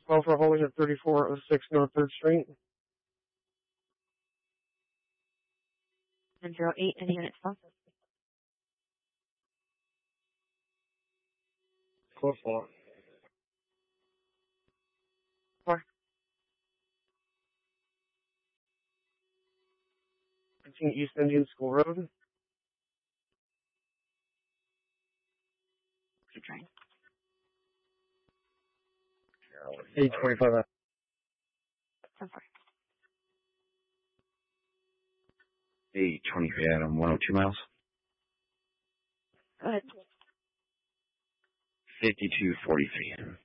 Call for hauling at 3406 North 3rd Street. 108, any unit stop? 4-4. 4. 15 East Indian School Road. Keep trying. 825. 10-4. 823 Adam, 102 miles. Go ahead. 5243.